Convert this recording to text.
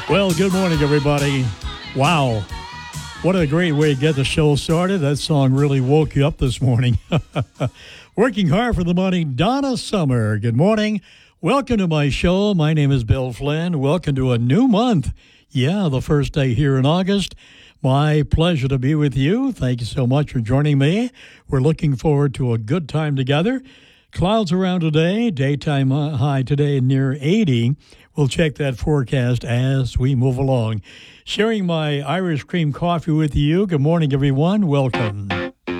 Well, good morning, everybody. Wow. What a great way to get the show started. That song really woke you up this morning. Working hard for the money, Donna Summer. Good morning. Welcome to my show. My name is Bill Flynn. Welcome to a new month. Yeah, the first day here in August. My pleasure to be with you. Thank you so much for joining me. We're looking forward to a good time together. Clouds around today, daytime high today near 80. We'll check that forecast as we move along. Sharing my Irish cream coffee with you. Good morning, everyone. Welcome.